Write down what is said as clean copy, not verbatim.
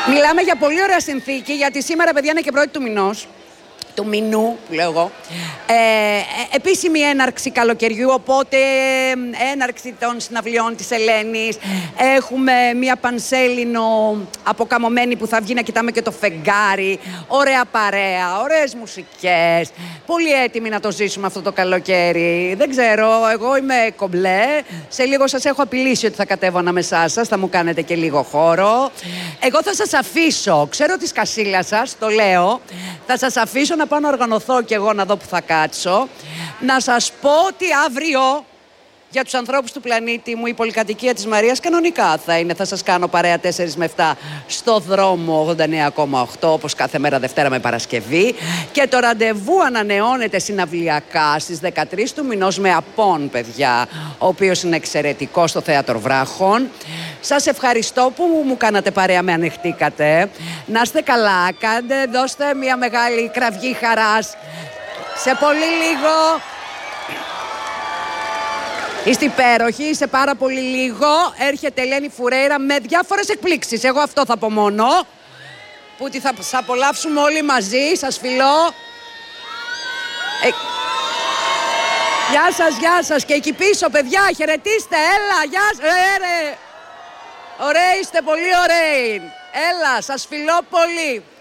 Μιλάμε για πολύ ωραία συνθήκη, γιατί σήμερα, παιδιά, είναι και πρώτη του μηνός. Του μηνού, που λέω εγώ. Επίσημη έναρξη καλοκαιριού, οπότε έναρξη των συναυλιών της Ελένης. Έχουμε μια πανσέλινο αποκαμωμένη που θα βγει να κοιτάμε και το φεγγάρι. Ωραία παρέα, ωραίες μουσικές. Πολύ έτοιμοι να το ζήσουμε αυτό το καλοκαίρι. Δεν ξέρω, εγώ είμαι κομπλέ. Σε λίγο σας έχω απειλήσει ότι θα κατέβω ανάμεσά σας, θα μου κάνετε και λίγο χώρο. Εγώ θα σας αφήσω, ξέρω τη σκασίλα σας, το λέω. Θα σας αφήσω να πάω να οργανωθώ κι εγώ να δω που θα κάτσω. Να σας πω ότι αύριο για τους ανθρώπους του πλανήτη μου η πολυκατοικία της Μαρίας κανονικά θα είναι. Θα σας κάνω παρέα 4 με 7 στο δρόμο 89,8 όπως κάθε μέρα Δευτέρα με Παρασκευή. Και το ραντεβού ανανεώνεται συναυλιακά στις 13 του μηνός με Απόν, παιδιά, ο οποίος είναι εξαιρετικός στο Θέατρο Βράχων. Σας ευχαριστώ που μου κάνατε παρέα, με ανεχτήκατε. Να είστε καλά, δώστε μια μεγάλη κραυγή χαράς. Σε πολύ λίγο... Είστε υπέροχοι, σε πάρα πολύ λίγο έρχεται Ελένη Φουρέιρα με διάφορες εκπλήξεις. Εγώ αυτό θα πω μόνο, που θα απολαύσουμε όλοι μαζί. Σας φιλώ. Γεια σας και εκεί πίσω, παιδιά, χαιρετίστε, έλα, γεια σας. Ωραίοι είστε, πολύ ωραίοι. Έλα, σας φιλώ πολύ.